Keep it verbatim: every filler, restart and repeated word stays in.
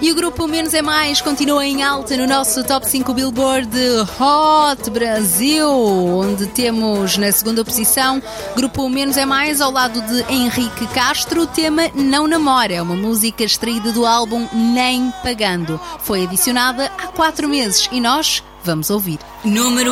E o grupo Menos é Mais continua em alta no nosso Top cinco Billboard Hot Brasil, onde temos na segunda posição grupo Menos é Mais ao lado de Henrique Castro, o tema Não Namora, é uma música extraída do álbum Nem Pagando. Foi adicionada há quatro meses e nós vamos ouvir. Número